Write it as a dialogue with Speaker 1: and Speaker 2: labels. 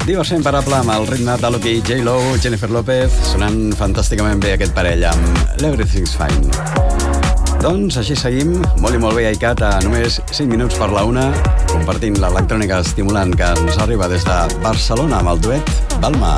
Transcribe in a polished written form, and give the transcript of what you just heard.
Speaker 1: Diversió imparable amb el ritme de Lucky, J-Lo, Jennifer López, sonant fantàsticament bé aquest parell amb Everything's Fine. Doncs així seguim, molt i molt bé, ICAT, a només 5 minuts per la 1, compartint l'electrònica estimulant que ens arriba des de Barcelona amb el duet Balma.